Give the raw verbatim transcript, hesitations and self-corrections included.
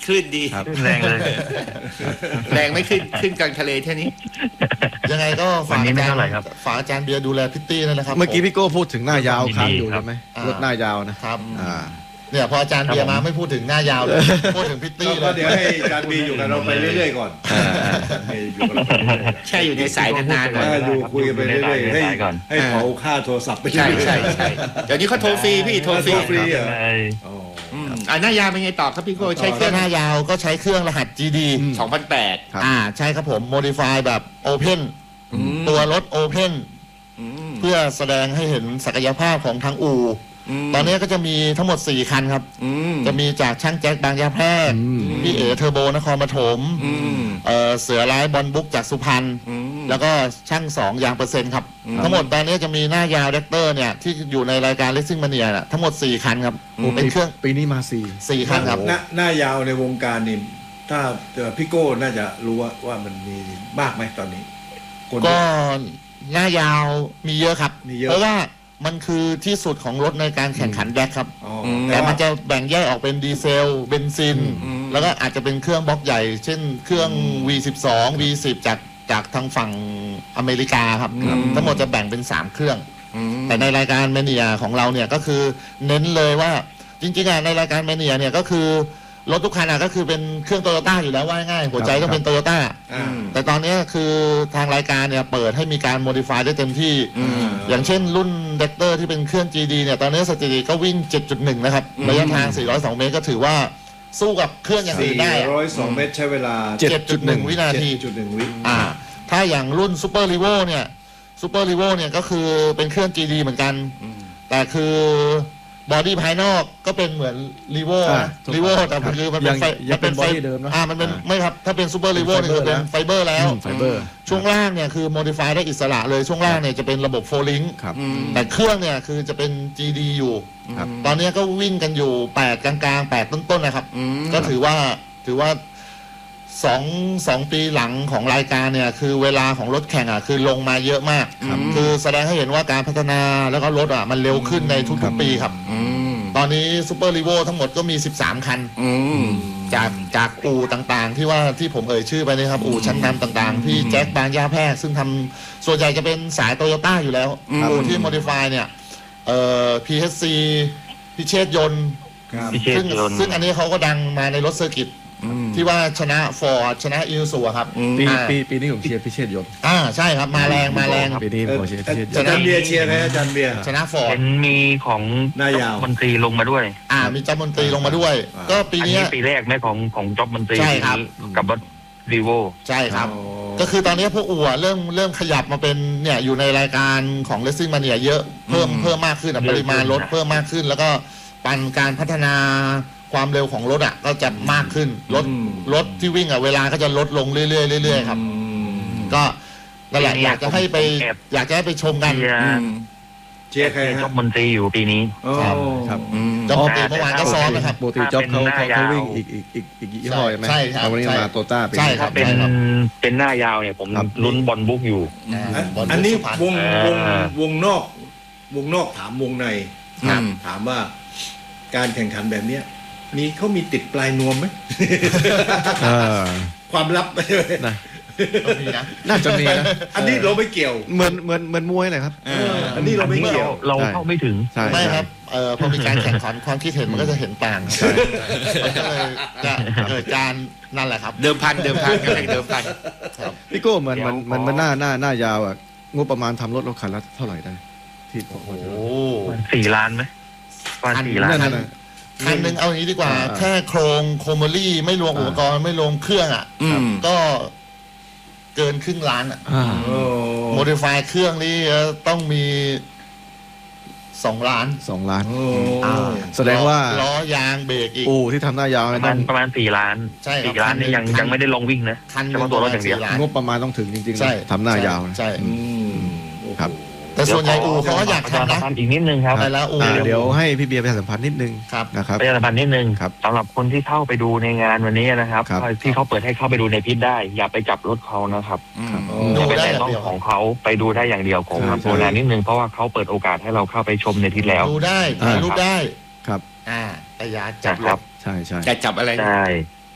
ขึ้นดีแรงเลยแรงไม่ขึ้นขึ้นกลางทะเลแค่นี้ยังไงก็ฝากอาจารย์ฝากอาจารย์เบียร์ดูแลพิตตี้นะครับเมื่อกี้พี่โก้พูดถึงหน้ายาวค้างอยู่ใช่ไหมรถหน้ายาวนะครับอ่าเนี่ยพออาจารย์เบียร์มาไม่พูดถึงหน้ายาวเลยพูดถึงพิตตี้แล้วเดี๋ยวให้อาจารย์เบียร์อยู่กับเราไปเรื่อยๆก่อนแค่อยู่ในสายนานๆก่อนอยู่คุยกันไปเรื่อยๆให้ให้เขาค่าโทรศัพท์ไปใช่ใช่ใช่เดี๋ยวนี้เขาโทรฟรีพี่โทรฟรีฟรีอ่าหน้ายาวเป็นไงต่อครับพี่โก้ใช้เครื่องหน้ายาวก็ใช้เครื่องรหัส จี ดีสองพันแปดอ่าใช่ครับผม modify แบบ Open ตัวรถ Open เพื่อแสดงให้เห็นศักยภาพของทางอู่ตอนนี้ก็จะมีทั้งหมดสี่คันครับจะมีจากช่างแจ็คบางยาแพรกพี่เอ๋เทอร์โบนครปฐมเสือร้ายบอลบุ๊กจากสุพรรณแล้วก็ช่างสองยางเปอร์เซ็นต์ครับทั้งหมดตอนนี้จะมีหน้ายาวเด็กเตอร์เนี่ยที่อยู่ในรายการ Racing Mania น่ะทั้งหมดสี่คันครับเป็นเครื่องปีนี้มาสี่สี่คันครับหน้ายาวในวงการนี่ถ้าพี่โก้น่าจะรู้ว่าว่ามันมีมากไหมตอนนี้ก็หน้ายาวมีเยอะครับเพราะว่ามันคือที่สุดของรถในการแข่งขันแดกครับแต่มันจะแบ่งแยกออกเป็นดีเซลเบนซินแล้วก็อาจจะเป็นเครื่องบล็อกใหญ่เช่นเครื่อง วี สิบสอง วี สิบ จากจากทางฝั่งอเมริกาครับทั้งหมดจะแบ่งเป็นสามเครื่องแต่ในรายการแมเนียของเราเนี่ยก็คือเน้นเลยว่าจริงๆในรายการแมเนียเนี่ยก็คือรถทุกคันก็คือเป็นเครื่องโตโยต้าอยู่แล้วว่าง่ายหัวใจต้องเป็นโตโยต้าแต่ตอนนี้คือทางรายการเนี่ยเปิดให้มีการโมดิฟายได้เต็มที่อย่างเช่นรุ่นเด็กเตอร์ที่เป็นเครื่อง จี ดี เนี่ยตอนนี้สถิติก็วิ่ง เจ็ดจุดหนึ่ง นะครับระยะทางสี่ร้อยสองเมตรก็ถือว่าสู้กับเครื่องอย่างอื่นได้สี่ร้อยสองเมตรใช้เวลาเจ็ดจุดหนึ่ง วินาทีเจ็ดจุดหนึ่ง วิอ่าถ้าอย่างรุ่นซูเปอร์ลีโวเนี่ยซูเปอร์ลีโวเนี่ยก็คือเป็นเครื่อง จี ดี เหมือนกันแต่คือบอดี้ภายนอกก็เป็นเหมือนรีโวรีโวแต่คือมันเป็นไฟมันเป็นไฟเดิมนะอ่ามันเป็นไม่ครับถ้าเป็นซูเปอร์รีโวเนี่ยจะเป็นไฟเบอร์แล้วไฟเบอร์ช่วงล่างเนี่ยคือโมดิฟายได้อิสระเลยช่วงล่างเนี่ยจะเป็นระบบโฟลิงค์แต่เครื่องเนี่ยคือจะเป็น จี ดี อยู่ตอนนี้ก็วิ่งกันอยู่แปดกลางๆแปดต้นๆนะครับก็ถือว่าถือว่าสองสองปีหลังของรายการเนี่ยคือเวลาของรถแข่งอ่ะคือลงมาเยอะมากคือแสดงให้เห็นว่าการพัฒนาแล้วก็รถอ่ะมันเร็วขึ้นในทุกๆปีครับตอนนี้ซูเปอร์ลีโวทั้งหมดก็มีสิบสามคันจากจากอู่ต่างๆที่ว่าที่ผมเอ่ยชื่อไปนะครับอู่ชั้นนำต่างๆที่แจ็คบางยาแพรกซึ่งทำส่วนใหญ่จะเป็นสายโตโยต้าอยู่แล้วอู่ที่โมดิฟายเนี่ยเอ่อ พี เอช ซี พิเชษยนต์ซึ่งซึ่งอันนี้เขาก็ดังมาในรถเซอร์กิตที่ว่าชนะฟอร์ดชนะอิลซูครับปีปีปีนี้ผมเชียร์พิเชษยนต์อ่าใช่ครับมาแรงมาแรงปีนี้ผมเชียร์พิเชษยนต์อาจารย์เบียร์เชียร์ไหมอาจารย์เบียร์ชนะฟอร์ดเป็นมีของนายาวมนตรีลงมาด้วยอ่ามีจับมนตรีลงมาด้วยก็ปีนี้ปีแรกแม่ของของจ็อบมนตรีกับรถรีโวใช่ครับก็คือตอนนี้พวกอู่เริ่มเริ่มขยับมาเป็นเนี่ยอยู่ในรายการของ Racing Mania เยอะเพิ่มเพิ่มมากขึ้นปริมาณรถเพิ่มมากขึ้นแล้วก็ปันการพัฒนาความเร็วของรถอ่ะก็จะมากขึ้นรถรถที่วิ่งอ่ะเวลาก็จะลดลงเรื่อยๆเรื่อยๆครับก็นั่นแหละอยากจะให้ไปอยากจะให้ไปชมกันเชียร์ใครจ็อบมนตรีอยู่ปีนี้ครับครับจ็อบมนตรีเมื่อวานก็ซ้อมนะครับปกติจ็อบเขาเขาวิ่งอีกอีกอีกอีกยี่ห้อใช่ไหมใช่ครับวันนี้มาโตต้าใช่ครับเป็นเป็นหน้ายาวเนี่ยผมลุ้นบอลบุ๊กอยู่อันนี้วงวงวงนอกวงนอกถามวงในถามว่าการแข่งขันแบบนี้มีเขามีติดปลายนวมไหมความลับไปเลยนะน่าจะมีนะอันนี้เราไม่เกี่ยวเหมือนเหมือนเหมือนมวยเลยครับอันนี้เราไม่เกี่ยวเราเข้าไม่ถึงไม่ครับเอ่อพอมีการแข่งขันความคิดเห็นมันก็จะเห็นต่างก็เลยจะเกิดการนั่นแหละครับเดิมพันเดิมพันกันเดิมพันพี่โก้เหมือนมันมันมันหน้าหน้าหน้ายาวอ่ะงบประมาณทำรถรถคันละเท่าไหร่ได้ที่โอ้โหสี่ล้านไหมประมาณสี่ล้านคันหนึ่งเอาอย่างนี้ดีกว่าแค่โครงโคมอรี่ไม่รวมอุปกรณ์ไม่รวมเครื่องอ่ะก็เกินครึ่งล้านอ่ะโมดิฟายเครื่องนี้ต้องมีสองล้านสองล้านแสดงว่าล้อยางเบรกอีกอู่ที่ทำหน้ายาวประมาณประมาณสี่ล้านใช่สี่ล้านนี่ยังยังไม่ได้ลงวิ่งนะเฉพาะตัวรถอย่างเดียวงบประมาณต้องถึงจริงๆใช่ทำหน้ายาวใช่ครับแต่ส่วนใหญ่อู่เขาอยากทำนะอีกนิดนึงครับแล้วอู่เดี๋ยวให้พี่เบียร์ประชาสัมพันธ์นิดนึงนะครับประชาสัมพันธ์นิดนึงสำหรับคนที่เข้าไปดูในงานวันนี้นะครับที่เขาเปิดให้เข้าไปดูในพิษได้อย่าไปจับรถเขานะครับดูได้ต้องของเขาไปดูได้อย่างเดียวของโบราณนิดนึงเพราะว่าเขาเปิดโอกาสให้เราเข้าไปชมในพิษแล้วดูได้ถ่ายรูปได้ครับอ่าแต่อย่าจับรถใช่ใช่จะจับอะไรใช่